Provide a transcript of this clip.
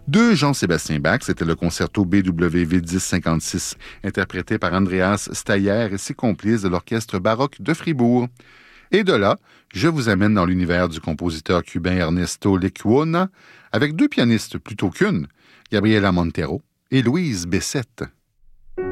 De Jean-Sébastien Bach, c'était le concerto BWV 1056, interprété par Andreas Steyer et ses complices de l'orchestre baroque de Fribourg. Et de là, je vous amène dans l'univers du compositeur cubain Ernesto Lecuona, avec deux pianistes plutôt qu'une, Gabriela Montero et Louise Bessette.